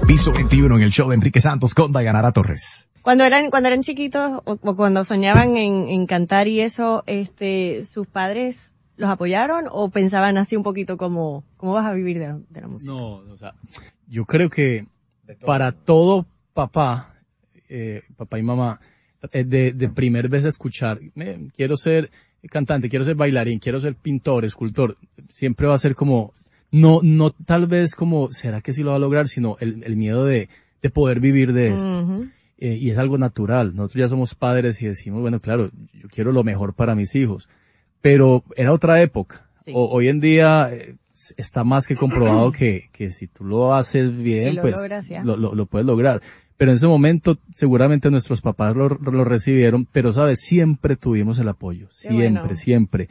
Piso 21 en el show de Enrique Santos con Dayanara Torres. Cuando eran chiquitos o cuando soñaban en cantar y eso, sus padres los apoyaron o pensaban así un poquito como, ¿cómo vas a vivir de la música? No, o sea, yo creo que para todo papá y mamá, de primer vez escuchar, quiero ser cantante, quiero ser bailarín, quiero ser pintor, escultor, siempre va a ser como, no tal vez como, ¿será que sí lo va a lograr? Sino el miedo de poder vivir de esto. Uh-huh. Y es algo natural. Nosotros ya somos padres y decimos, bueno, claro, yo quiero lo mejor para mis hijos. Pero era otra época. Sí. Hoy en día está más que comprobado que si tú lo haces bien, pues lo puedes lograr. Pero en ese momento seguramente nuestros papás lo recibieron, pero sabes, siempre tuvimos el apoyo. Siempre.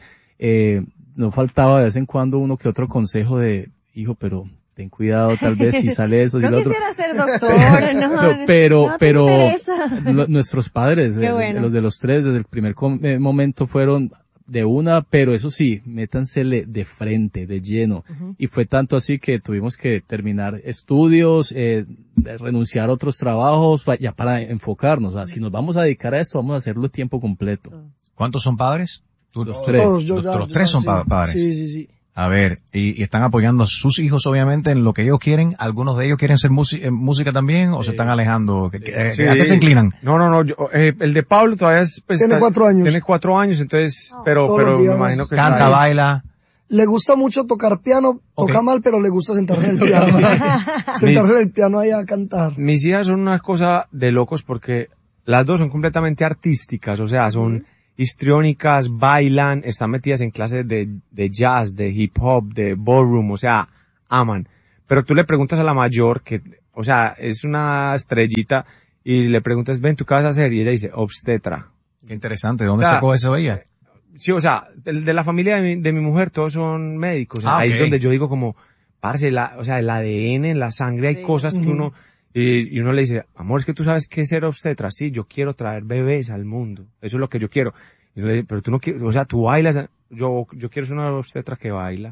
No faltaba de vez en cuando uno que otro consejo de, hijo, pero ten cuidado, tal vez si sale eso, si lo otro. Quisiera ser doctor, pero nuestros padres, los de los tres, desde el primer momento fueron de una, pero eso sí, métansele de frente, de lleno. Uh-huh. Y fue tanto así que tuvimos que terminar estudios, renunciar a otros trabajos, ya para enfocarnos. O sea, si nos vamos a dedicar a esto, vamos a hacerlo tiempo completo. ¿Cuántos son padres? Los tres. Los tres son padres. Sí. A ver, y están apoyando a sus hijos obviamente en lo que ellos quieren. ¿Algunos de ellos quieren ser música también o se están alejando? ¿A qué se inclinan? No, el de Pablo todavía es... Pues, tiene 4 años. Tiene 4 años, entonces, pero me imagino que... Canta, baila. Le gusta mucho tocar piano, toca mal, pero le gusta sentarse en el piano. Sentarse en el piano ahí a cantar. Mis hijas son una cosa de locos porque las dos son completamente artísticas, o sea, son... histriónicas, bailan, están metidas en clases de jazz, de hip hop, de ballroom, o sea, aman. Pero tú le preguntas a la mayor, que, o sea, es una estrellita, y le preguntas, ven, ¿tú qué vas a hacer? Y ella dice, obstetra. Qué interesante, ¿de dónde sacó eso ella? Sí, o sea, de la familia de mi mujer, todos son médicos. Ahí es donde yo digo como, parce, o sea, el ADN, en la sangre, hay cosas que uno... Y uno le dice, amor, es que tú sabes qué es ser obstetra. Sí, yo quiero traer bebés al mundo. Eso es lo que yo quiero. Y uno le dice, pero tú no quieres, o sea, tú bailas. Yo quiero ser una obstetra que baila.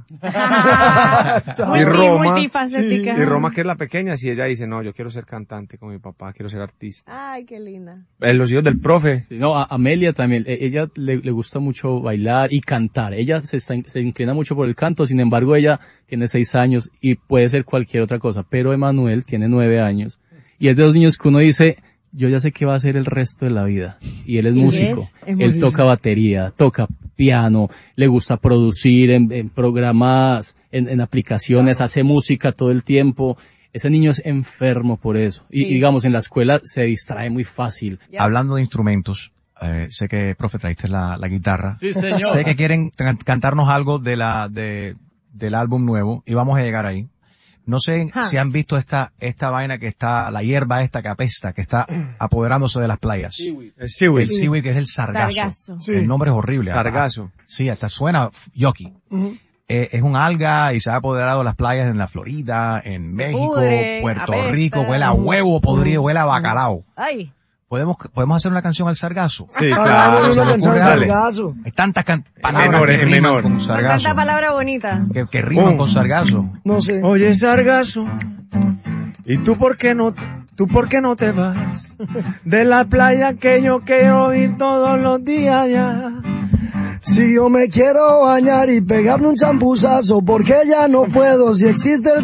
Y Roma, que es la pequeña, si ella dice, no, yo quiero ser cantante con mi papá, quiero ser artista. Ay, qué linda. Los hijos del profe. Sí, no, a Amelia también, ella le gusta mucho bailar y cantar. Ella se inclina mucho por el canto, sin embargo ella tiene 6 años y puede ser cualquier otra cosa. Pero Emanuel tiene 9 años y es de los niños que uno dice, yo ya sé qué va a hacer el resto de la vida. Y él es músico. Él toca batería, toca piano, le gusta producir en programas, en aplicaciones, hace música todo el tiempo. Ese niño es enfermo por eso. Y digamos, en la escuela se distrae muy fácil. Hablando de instrumentos, sé que, profe, traíste la guitarra. Sí, señor. Sé que quieren cantarnos algo del álbum nuevo y vamos a llegar ahí. No sé si han visto esta vaina que está, la hierba esta que apesta, que está apoderándose de las playas. El seaweed. El seaweed, que es el sargazo. Sí. El nombre es horrible. Sargazo. Sí, hasta suena yucky. Uh-huh. Es un alga y se ha apoderado de las playas en la Florida, en México, Puerto Rico, huele a huevo podrido, huele a bacalao. Ay. ¿Podemos hacer una canción al sargazo? Sí, claro. Una canción al sargazo. Hay tantas palabras que riman con sargazo. Tanta palabra bonita. Que riman con sargazo. No sé. Oye, sargazo, ¿y tú por qué no te vas de la playa que yo quiero ir todos los días ya? Si yo me quiero bañar y pegarme un champuzazo, porque ya no puedo, si existe el